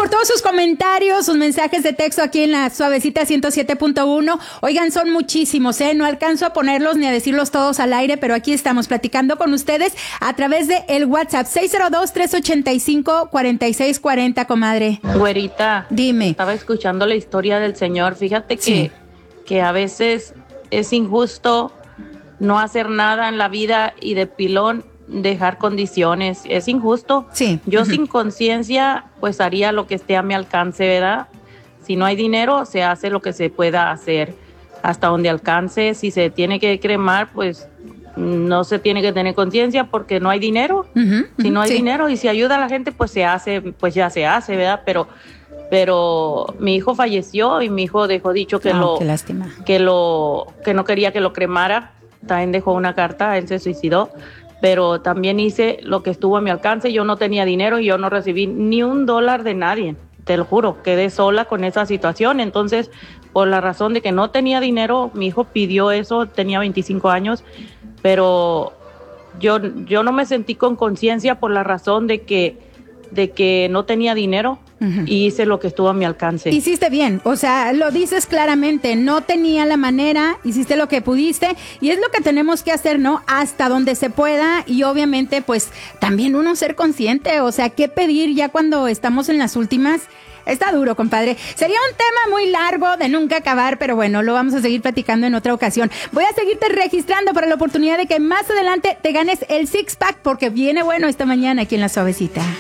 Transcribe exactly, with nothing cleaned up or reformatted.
por todos sus comentarios, sus mensajes de texto aquí en la Suavecita ciento siete punto uno. Oigan, son muchísimos, ¿eh? No alcanzo a ponerlos ni a decirlos todos al aire, pero aquí estamos platicando con ustedes a través de el WhatsApp seis cero dos, tres ocho cinco, cuatro seis cuatro cero, comadre. Güerita. Dime. Estaba escuchando la historia del señor. Fíjate que, sí. que a veces es injusto no hacer nada en la vida y de pilón dejar condiciones. Es injusto. Sí. Yo uh-huh. sin conciencia pues haría lo que esté a mi alcance, ¿verdad? Si no hay dinero, se hace lo que se pueda hacer hasta donde alcance. Si se tiene que cremar, pues no se tiene que tener conciencia porque no hay dinero. Uh-huh, uh-huh, si no hay sí. dinero y si ayuda a la gente, pues se hace, pues ya se hace, ¿verdad? Pero pero mi hijo falleció y mi hijo dejó dicho que oh, lo qué lástima. que lo que no quería que lo cremara. También dejó una carta, él se suicidó. Pero también hice lo que estuvo a mi alcance. Yo no tenía dinero y yo no recibí ni un dólar de nadie, te lo juro, quedé sola con esa situación. Entonces, por la razón de que no tenía dinero, mi hijo pidió eso, tenía veinticinco años, pero yo, yo no me sentí con conciencia por la razón de que, de que no tenía dinero. Uh-huh. Y hice lo que estuvo a mi alcance. Hiciste bien, o sea, lo dices claramente, no tenía la manera, hiciste lo que pudiste y es lo que tenemos que hacer, ¿no? Hasta donde se pueda y obviamente pues también uno ser consciente, o sea, qué pedir ya cuando estamos en las últimas. Está duro, compadre. Sería un tema muy largo de nunca acabar, pero bueno, lo vamos a seguir platicando en otra ocasión. Voy a seguirte registrando para la oportunidad de que más adelante te ganes el six pack porque viene bueno esta mañana aquí en La Suavecita.